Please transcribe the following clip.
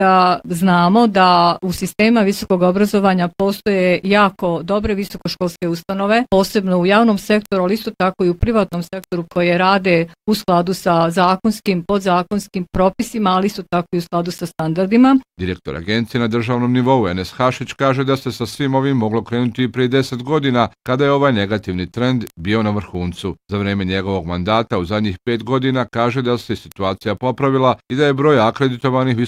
da znamo da u sistema visokog obrazovanja postoje jako dobre visokoškolske ustanove, posebno u javnom sektoru, ali isto tako i u privatnom sektoru koje rade u skladu sa zakonskim, podzakonskim propisima, ali isto tako i u skladu sa standardima. Direktor agencije na državnom nivou Enes Hašić kaže da se sa svim ovim moglo krenuti i prije 10 godina, kada je ovaj negativni trend bio na vrhuncu. Za vreme njegovog mandata u zadnjih 5 godina kaže da se situacija popravila i da je broj akreditovanih